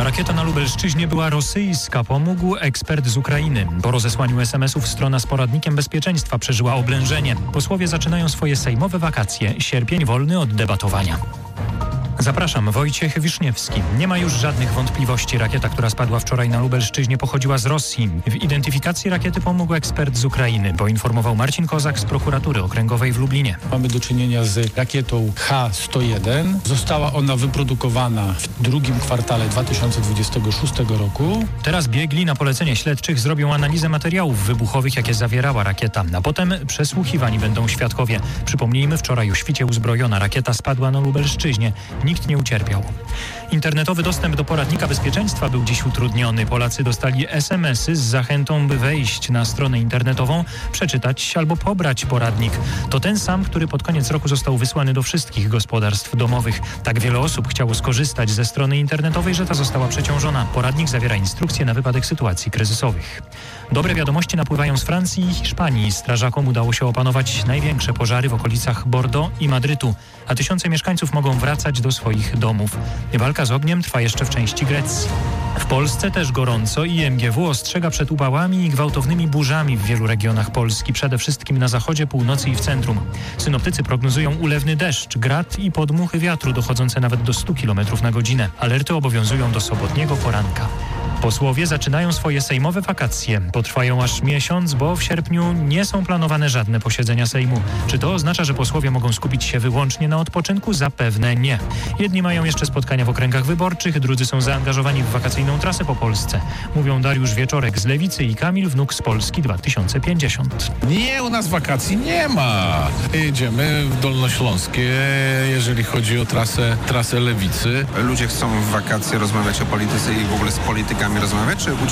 Rakieta na Lubelszczyźnie była rosyjska, pomógł ekspert z Ukrainy. Po rozesłaniu SMS-ów strona z poradnikiem bezpieczeństwa przeżyła oblężenie. Posłowie zaczynają swoje sejmowe wakacje. Sierpień wolny od debatowania. Zapraszam, Wojciech Wiszniewski. Nie ma już żadnych wątpliwości. Rakieta, która spadła wczoraj na Lubelszczyźnie, pochodziła z Rosji. W identyfikacji rakiety pomógł ekspert z Ukrainy, poinformował Marcin Kozak z prokuratury okręgowej w Lublinie. Mamy do czynienia z rakietą H-101. Została ona wyprodukowana w drugim kwartale 2026 roku. Teraz biegli na polecenie śledczych zrobią analizę materiałów wybuchowych, jakie zawierała rakieta, a potem przesłuchiwani będą świadkowie. Przypomnijmy, wczoraj o świcie uzbrojona rakieta spadła na Lubelszczyźnie. Nikt nie ucierpiał. Internetowy dostęp do poradnika bezpieczeństwa był dziś utrudniony. Polacy dostali SMS-y z zachętą, by wejść na stronę internetową, przeczytać albo pobrać poradnik. To ten sam, który pod koniec roku został wysłany do wszystkich gospodarstw domowych. Tak wiele osób chciało skorzystać ze strony internetowej, że ta została przeciążona. Poradnik zawiera instrukcje na wypadek sytuacji kryzysowych. Dobre wiadomości napływają z Francji i Hiszpanii. Strażakom udało się opanować największe pożary w okolicach Bordeaux i Madrytu, a tysiące mieszkańców mogą wracać do swoich domów. Walka z ogniem trwa jeszcze w części Grecji. W Polsce też gorąco i MGW ostrzega przed upałami i gwałtownymi burzami w wielu regionach Polski, przede wszystkim na zachodzie, północy i w centrum. Synoptycy prognozują ulewny deszcz, grad i podmuchy wiatru dochodzące nawet do 100 km na godzinę. Alerty obowiązują do sobotniego poranka. Posłowie zaczynają swoje sejmowe wakacje. Potrwają aż miesiąc, bo w sierpniu nie są planowane żadne posiedzenia Sejmu. Czy to oznacza, że posłowie mogą skupić się wyłącznie na odpoczynku? Zapewne nie. Jedni mają jeszcze spotkania w okręgach wyborczych, drudzy są zaangażowani w wakacyjną trasę po Polsce. Mówią Dariusz Wieczorek z Lewicy i Kamil Wnuk z Polski 2050. Nie, u nas wakacji nie ma. Jedziemy w Dolnośląskie, jeżeli chodzi o trasę Lewicy. Ludzie chcą w wakacje rozmawiać o polityce i w ogóle z politykami rozmawiać, czy